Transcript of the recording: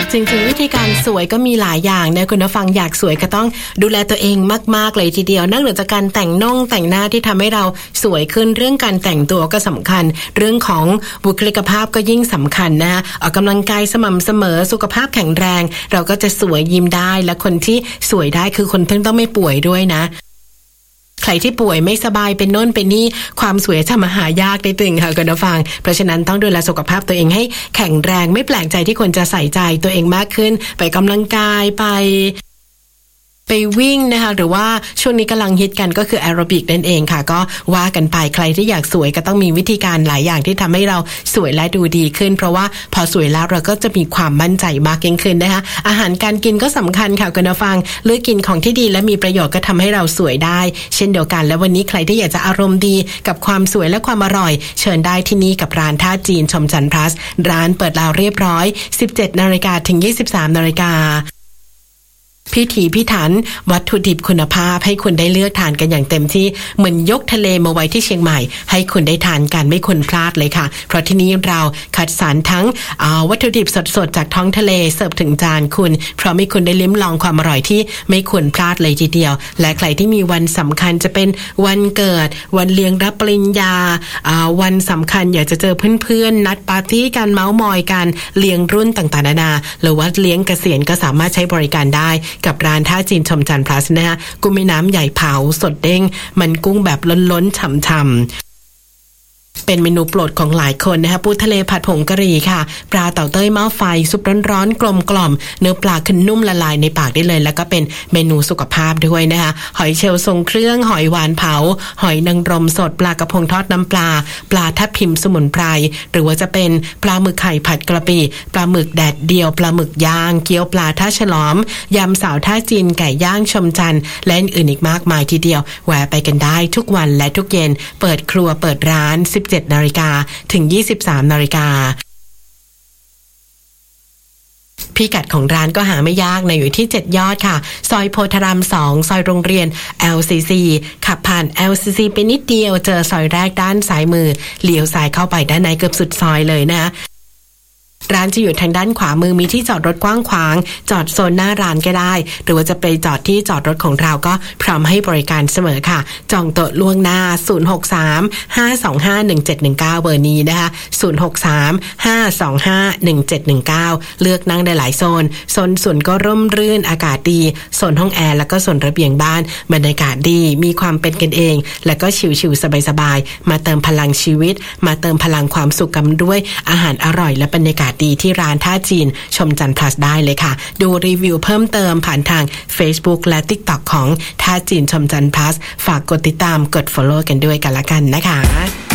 จริงๆวิธีการสวยก็มีหลายอย่างนะคุณผู้ฟังอยากสวยก็ต้องดูแลตัวเองมากๆเลยทีเดียวนอกจากการแต่งหน้าที่ทำให้เราสวยขึ้นเรื่องการแต่งตัวก็สำคัญเรื่องของบุคลิกภาพก็ยิ่งสำคัญนะออกกำลังกายสม่ำเสมอสุขภาพแข็งแรงเราก็จะสวยยิ้มได้และคนที่สวยได้คือคนที่ต้องไม่ป่วยด้วยนะใครที่ป่วยไม่สบายเป็นโน่นเป็นนี่ความสวยจะมาหายากได้ตึงค่ะคุณผู้ฟังเพราะฉะนั้นต้องดูแลสุขภาพตัวเองให้แข็งแรงไม่แปลกใจที่คนจะใส่ใจตัวเองมากขึ้นไปกำลังกายไปวิ่งนะคะหรือว่าช่วงนี้กำลังฮิตกันก็คือแอโรบิกนั่นเองค่ะก็ว่ากันไปใครที่อยากสวยก็ต้องมีวิธีการหลายอย่างที่ทำให้เราสวยและดูดีขึ้นเพราะว่าพอสวยแล้วเราก็จะมีความมั่นใจมากยิ่งขึ้นนะคะอาหารการกินก็สำคัญค่ะคุณผู้ฟังเลือกกินของที่ดีและมีประโยชน์ก็ทำให้เราสวยได้เช่นเดียวกันและวันนี้ใครที่อยากจะอารมณ์ดีกับความสวยและความอร่อยเชิญได้ที่นี่กับร้านท่าจีนชมจันทร์พลัสร้านเปิดแล้วเรียบร้อย 17:00 นถึง 23:00 นพิถีพิถันวัตถุดิบคุณภาพให้คุณได้เลือกทานกันอย่างเต็มที่เหมือนยกทะเลมาไว้ที่เชียงใหม่ให้คุณได้ทานกันไม่ควรพลาดเลยค่ะเพราะที่นี้เราคัดสรรทั้งวัตถุดิบสดๆจากท้องทะเลเสิร์ฟถึงจานคุณเพราะให้คุณได้ลิ้มลองความอร่อยที่ไม่ควรพลาดเลยทีเดียวและใครที่มีวันสำคัญจะเป็นวันเกิดวันเลี้ยงรับปริญญาวันสำคัญอยากจะเจอเพื่อนๆนัดปาร์ตี้กันเม้ามอยกันเลี้ยงรุ่นต่างๆนานาหรือว่าเลี้ยงเกษียณก็สามารถใช้บริการได้กับร้านท่าจีนชมจันทร์พลัสนะคะกุ้งแม่น้ำใหญ่เผาสดเด้งมันกุ้งแบบล้นๆฉ่ำเป็นเมนูโปรดของหลายคนนะคะปูทะเลผัดผงกะหรี่ค่ะปลาเต่าเต้ยหม้อไฟซุปร้อนๆกลมๆเนื้อปลาขึ้นนุ่มละลายในปากได้เลยแล้วก็เป็นเมนูสุขภาพด้วยนะคะหอยเชลล์ทรงเครื่องหอยหวานเผาหอยนางรมสดปลากระพงทอดน้ำปลาทับทิมสมุนไพรหรือว่าจะเป็นปลาหมึกไข่ผัดกะปิปลาหมึกแดดเดียวปลาหมึกย่างเกี๊ยวปลาท่าฉลอมยำสาวท่าจีนไก่ย่างชมจันทร์และอื่นอีกมากมายทีเดียวแวะไปกันได้ทุกวันและทุกเย็นเปิดครัวเปิดร้าน 17:00 นถึง 23:00 นพิกัดของร้านก็หาไม่ยากนะอยู่ที่7 ยอดค่ะซอยโพธาราม 2ซอยโรงเรียน LCC ขับผ่าน LCC ไปนิดเดียวเจอซอยแรกด้านซ้ายมือเลี้ยวซ้ายเข้าไปด้านในเกือบสุดซอยเลยนะร้านจะอยู่ทางด้านขวามือมีที่จอดรถกว้างขวางจอดโซนหน้าร้านก็ได้หรือว่าจะไปจอดที่จอดรถของเราก็พร้อมให้บริการเสมอค่ะจองโต๊ะล่วงหน้า063-525-1719เบอร์นี้นะคะ063-525-1719เลือกนั่งได้หลายโซนส่วนก็ร่มรื่นอากาศดีโซนห้องแอร์แล้วก็โซนระเบียงบ้านบรรยากาศดีมีความเป็นกันเองแล้วก็ชิวๆสบายๆมาเติมพลังชีวิตมาเติมพลังความสุขกันด้วยอาหารอร่อยและบรรยากาศดีที่ร้านท่าจีนชมจันทร์พลัสได้เลยค่ะดูรีวิวเพิ่มเติมผ่านทาง Facebook และ TikTok ของท่าจีนชมจันทร์พลัสฝากกดติดตามกด follow กันด้วยกันละกันนะคะ